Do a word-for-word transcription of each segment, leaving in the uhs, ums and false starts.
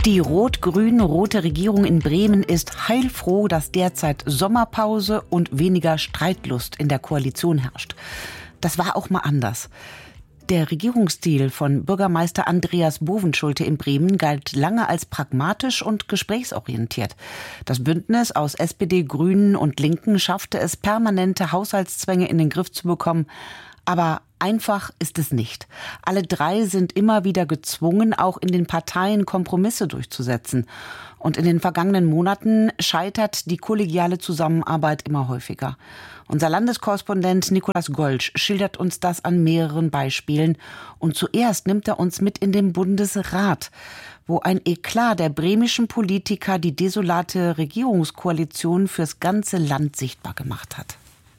Die rot-grün-rote Regierung in Bremen ist heilfroh, dass derzeit Sommerpause und weniger Streitlust in der Koalition herrscht. Das war auch mal anders. Der Regierungsstil von Bürgermeister Andreas Bovenschulte in Bremen galt lange als pragmatisch und gesprächsorientiert. Das Bündnis aus S P D, Grünen und Linken schaffte es, permanente Haushaltszwänge in den Griff zu bekommen. Aber einfach ist es nicht. Alle drei sind immer wieder gezwungen, auch in den Parteien Kompromisse durchzusetzen. Und in den vergangenen Monaten scheitert die kollegiale Zusammenarbeit immer häufiger. Unser Landeskorrespondent Nikolaus Golsch schildert uns das an mehreren Beispielen. Und zuerst nimmt er uns mit in den Bundesrat, wo ein Eklat der bremischen Politiker die desolate Regierungskoalition fürs ganze Land sichtbar gemacht hat.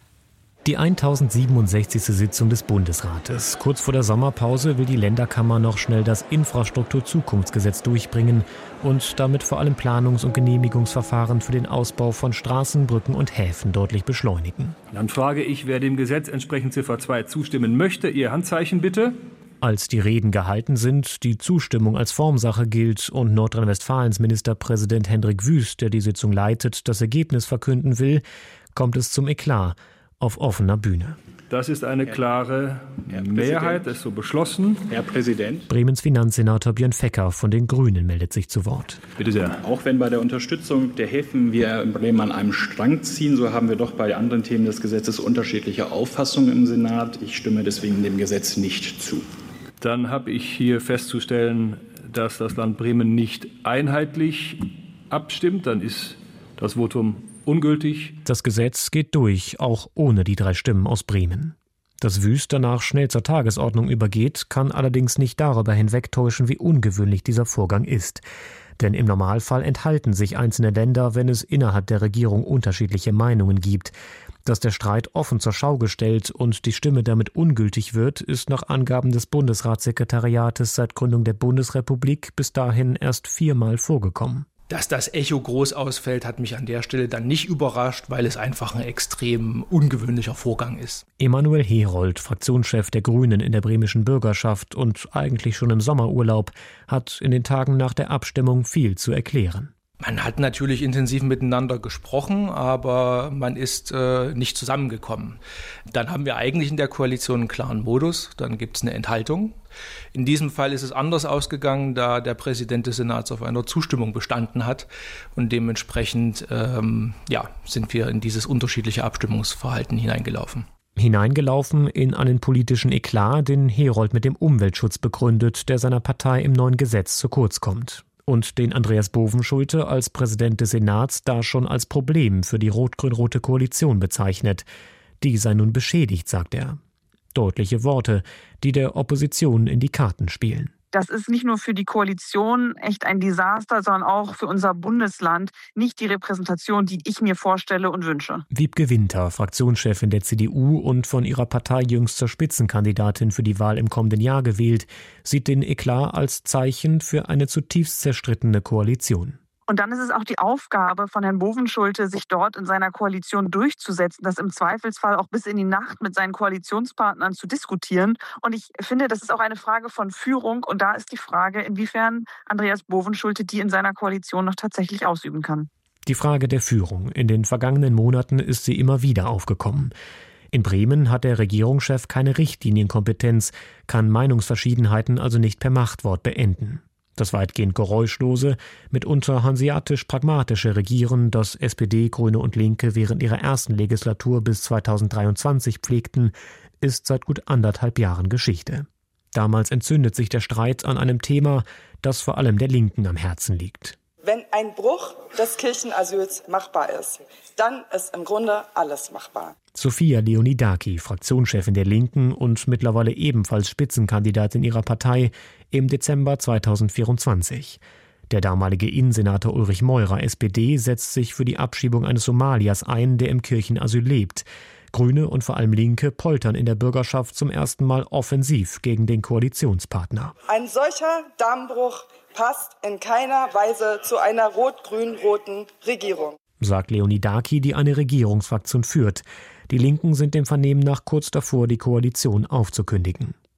Die tausendsiebenundsechzigste Sitzung des Bundesrates. Kurz vor der Sommerpause will die Länderkammer noch schnell das Infrastrukturzukunftsgesetz durchbringen und damit vor allem Planungs- und Genehmigungsverfahren für den Ausbau von Straßen, Brücken und Häfen deutlich beschleunigen. Dann frage ich, wer dem Gesetz entsprechend Ziffer zwei zustimmen möchte. Ihr Handzeichen bitte. Als die Reden gehalten sind, die Zustimmung als Formsache gilt und Nordrhein-Westfalens Ministerpräsident Hendrik Wüst, der die Sitzung leitet, das Ergebnis verkünden will, kommt es zum Eklat auf offener Bühne. Das ist eine klare Mehrheit, das ist so beschlossen. Herr Präsident. Bremens Finanzsenator Björn Fecker von den Grünen meldet sich zu Wort. Bitte sehr. Auch wenn bei der Unterstützung der Häfen wir in Bremen an einem Strang ziehen, so haben wir doch bei anderen Themen des Gesetzes unterschiedliche Auffassungen im Senat. Ich stimme deswegen dem Gesetz nicht zu. Dann habe ich hier festzustellen, dass das Land Bremen nicht einheitlich abstimmt. Dann ist das Votum ungültig. Das Gesetz geht durch, auch ohne die drei Stimmen aus Bremen. Dass Wüst danach schnell zur Tagesordnung übergeht, kann allerdings nicht darüber hinwegtäuschen, wie ungewöhnlich dieser Vorgang ist. Denn im Normalfall enthalten sich einzelne Länder, wenn es innerhalb der Regierung unterschiedliche Meinungen gibt. Dass der Streit offen zur Schau gestellt und die Stimme damit ungültig wird, ist nach Angaben des Bundesratssekretariates seit Gründung der Bundesrepublik bis dahin erst viermal vorgekommen. Dass das Echo groß ausfällt, hat mich an der Stelle dann nicht überrascht, weil es einfach ein extrem ungewöhnlicher Vorgang ist. Emanuel Herold, Fraktionschef der Grünen in der bremischen Bürgerschaft und eigentlich schon im Sommerurlaub, hat in den Tagen nach der Abstimmung viel zu erklären. Man hat natürlich intensiv miteinander gesprochen, aber man ist äh, nicht zusammengekommen. Dann haben wir eigentlich in der Koalition einen klaren Modus, dann gibt es eine Enthaltung. In diesem Fall ist es anders ausgegangen, da der Präsident des Senats auf einer Zustimmung bestanden hat und dementsprechend ähm, ja, sind wir in dieses unterschiedliche Abstimmungsverhalten hineingelaufen. Hineingelaufen in einen politischen Eklat, den Herold mit dem Umweltschutz begründet, der seiner Partei im neuen Gesetz zu kurz kommt. Und den Andreas Bovenschulte als Präsident des Senats da schon als Problem für die rot-grün-rote Koalition bezeichnet. Die sei nun beschädigt, sagt er. Deutliche Worte, die der Opposition in die Karten spielen. Das ist nicht nur für die Koalition echt ein Desaster, sondern auch für unser Bundesland nicht die Repräsentation, die ich mir vorstelle und wünsche. Wiebke Winter, Fraktionschefin der C D U und von ihrer Partei jüngst zur Spitzenkandidatin für die Wahl im kommenden Jahr gewählt, sieht den Eklat als Zeichen für eine zutiefst zerstrittene Koalition. Und dann ist es auch die Aufgabe von Herrn Bovenschulte, sich dort in seiner Koalition durchzusetzen, das im Zweifelsfall auch bis in die Nacht mit seinen Koalitionspartnern zu diskutieren. Und ich finde, das ist auch eine Frage von Führung. Und da ist die Frage, inwiefern Andreas Bovenschulte die in seiner Koalition noch tatsächlich ausüben kann. Die Frage der Führung. In den vergangenen Monaten ist sie immer wieder aufgekommen. In Bremen hat der Regierungschef keine Richtlinienkompetenz, kann Meinungsverschiedenheiten also nicht per Machtwort beenden. Das weitgehend geräuschlose, mitunter hanseatisch-pragmatische Regieren, das S P D, Grüne und Linke während ihrer ersten Legislatur bis zweitausenddreiundzwanzig pflegten, ist seit gut anderthalb Jahren Geschichte. Damals entzündet sich der Streit an einem Thema, das vor allem der Linken am Herzen liegt. Wenn ein Bruch des Kirchenasyls machbar ist, dann ist im Grunde alles machbar. Sophia Leonidaki, Fraktionschefin der Linken und mittlerweile ebenfalls Spitzenkandidatin ihrer Partei, im Dezember zweitausendvierundzwanzig. Der damalige Innensenator Ulrich Meurer, S P D, setzt sich für die Abschiebung eines Somaliers ein, der im Kirchenasyl lebt. Grüne und vor allem Linke poltern in der Bürgerschaft zum ersten Mal offensiv gegen den Koalitionspartner. Ein solcher Dammbruch passt in keiner Weise zu einer rot-grün-roten Regierung, sagt Leonidaki, die eine Regierungsfraktion führt. Die Linken sind dem Vernehmen nach kurz davor, die Koalition aufzukündigen.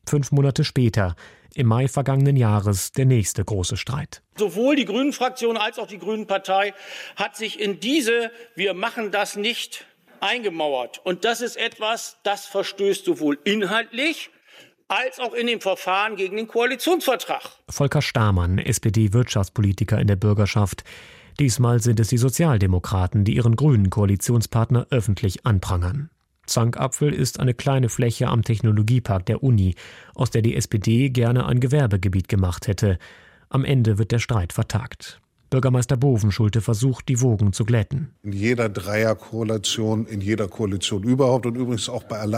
Fünf Monate später, im Mai vergangenen Jahres, der nächste große Streit. Sowohl die Grünen-Fraktion als auch die Grünen-Partei hat sich in diese „Wir machen das nicht" eingemauert. Und das ist etwas, das verstößt sowohl inhaltlich als auch in dem Verfahren gegen den Koalitionsvertrag. Volker Stamann, S P D-Wirtschaftspolitiker in der Bürgerschaft. Diesmal sind es die Sozialdemokraten, die ihren grünen Koalitionspartner öffentlich anprangern. Zankapfel ist eine kleine Fläche am Technologiepark der Uni, aus der die S P D gerne ein Gewerbegebiet gemacht hätte. Am Ende wird der Streit vertagt. Bürgermeister Bovenschulte versucht, die Wogen zu glätten. In jeder Dreierkoalition, in jeder Koalition überhaupt und übrigens auch bei